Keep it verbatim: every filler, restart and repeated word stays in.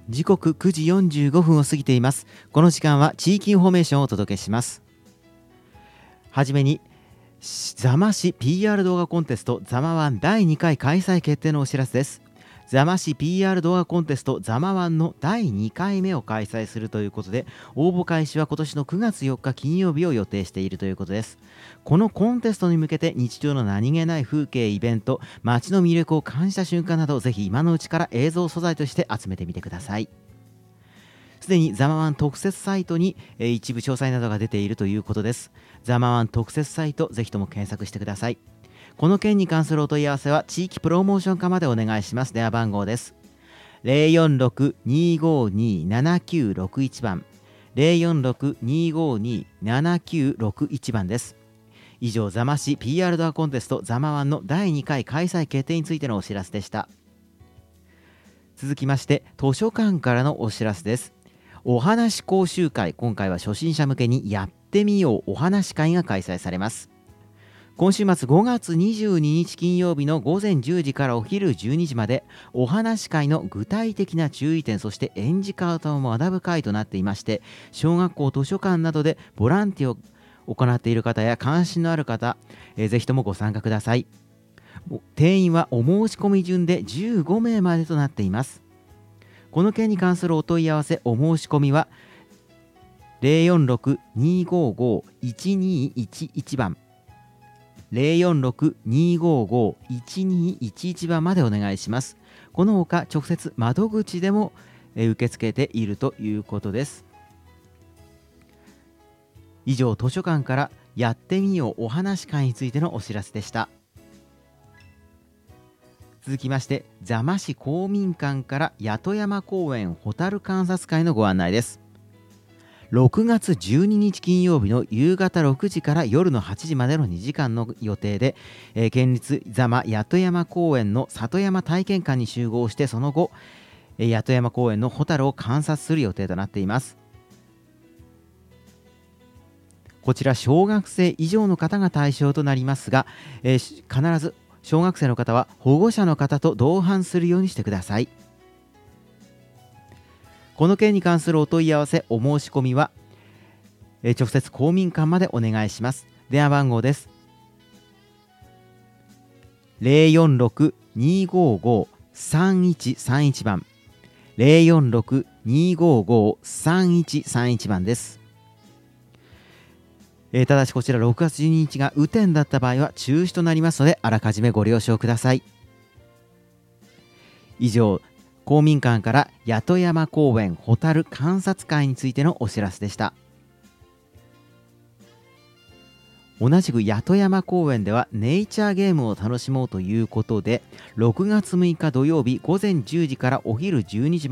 時刻くじよんじゅうごふんを過ぎています。この時間は地域インフォメーションをお届けします。はじめに、座間市 ピーアール 動画コンテスト座間ワンだいにかい開催決定のお知らせです。座間市 ピーアール 動画コンテスト座間ワンのだいにかいめを開催するということで、応募開始は今年のくがつよっか金曜日を予定しているということです。このコンテストに向けて日常の何気ない風景、イベント、街の魅力を感じた瞬間など、ぜひ今のうちから映像素材として集めてみてください。すでにザマワン特設サイトに、えー、一部詳細などが出ているということです。ザマワン特設サイト、ぜひとも検索してください。この件に関するお問い合わせは地域プロモーション課までお願いします。電話番号です。ゼロよんろく にーごーにー ななきゅうろくいち 番、ゼロよんろく にーごーにー ななきゅうろくいち 番です。以上、座間市 ピーアール 動画コンテストザマワンのだいにかい開催決定についてのお知らせでした。続きまして、図書館からのお知らせです。お話講習会、今回は初心者向けにやってみようお話会が開催されます。今週末ごがつにじゅうににち金曜日のごぜんじゅうじからお昼じゅうにじまで、お話会の具体的な注意点、そして演じ方を学ぶ会となっていまして、小学校図書館などでボランティアを行っている方や関心のある方、えー、ぜひともご参加ください。定員はお申し込み順でじゅうごめいまでとなっています。この件に関するお問い合わせ、お申し込みはゼロよんろく にーごーごー いちにーいちいち 番、ゼロよんろく にーごーごー いちにーいちいち 番までお願いします。このほか直接窓口でも受け付けているということです。以上、図書館からやってみようお話会についてのお知らせでした。続きまして、座間市公民館から八戸山公園ホタル観察会のご案内です。ろくがつじゅうににち金曜日の夕方ろくじから夜のはちじまでのにじかんの予定で、えー、県立座間八戸山公園の里山体験館に集合して、その後、えー、八戸山公園のホタルを観察する予定となっています。こちら小学生以上の方が対象となりますが、えー、必ず小学生の方は保護者の方と同伴するようにしてください。この件に関するお問い合わせ、お申し込みは、え直接公民館までお願いします。電話番号です。ゼロよんろく にーごーごー さんいちさんいち 番、ゼロよんろく にーごーごー さんいちさんいち 番です。えー、ただしこちらろくがつじゅうににちが雨天だった場合は中止となりますので、あらかじめご了承ください。以上、公民館から八戸山公園ホタル観察会についてのお知らせでした。同じく八戸山公園ではネイチャーゲームを楽しもうということで、ろくがつむいか土曜日ごぜんじゅうじからお昼じゅうにじまで